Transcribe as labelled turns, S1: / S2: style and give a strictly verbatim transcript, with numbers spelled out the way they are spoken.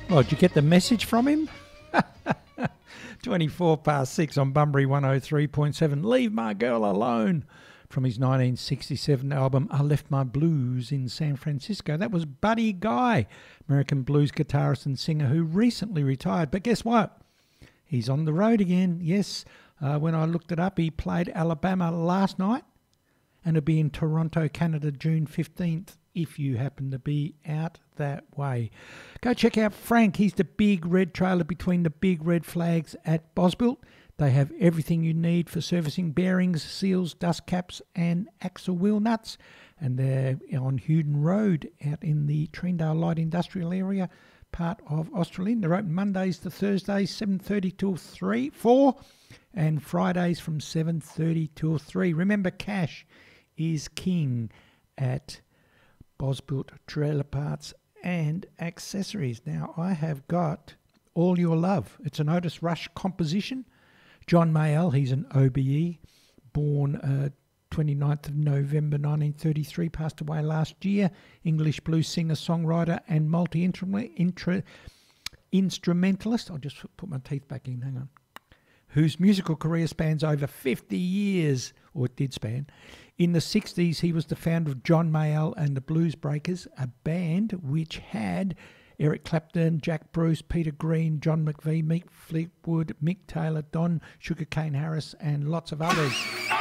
S1: Oh, did you get the message from him? twenty-four past six on Bunbury one oh three point seven. Leave My Girl Alone from his nineteen sixty-seven album I Left My Blues in San Francisco. That was Buddy Guy, American blues guitarist and singer who recently retired. But guess what? He's on the road again. Yes, uh, when I looked it up, he played Alabama last night and he'll be in Toronto, Canada, June fifteenth. If you happen to be out that way. Go check out Frank. He's the big red trailer between the big red flags at Bosbuilt. They have everything you need for servicing bearings, seals, dust caps and axle wheel nuts. And they're on Hewden Road out in the Treendale Light Industrial area, part of Australind. They're open Mondays to Thursdays, seven thirty till three, four, and Fridays from seven thirty till three. Remember, cash is king at Bosbuilt Trailer Parts and Accessories. Now, I have got All Your Love. It's an Otis Rush composition. John Mayall, he's an O B E, born uh, twenty-ninth of November nineteen thirty-three, passed away last year. English blues singer, songwriter, and multi-instrumentalist. I'll just put my teeth back in, hang on. Whose musical career spans over fifty years, or it did span. In the sixties, he was the founder of John Mayall and the Blues Breakers, a band which had Eric Clapton, Jack Bruce, Peter Green, John McVie, Mick Fleetwood, Mick Taylor, Don Sugarcane Harris, and lots of others.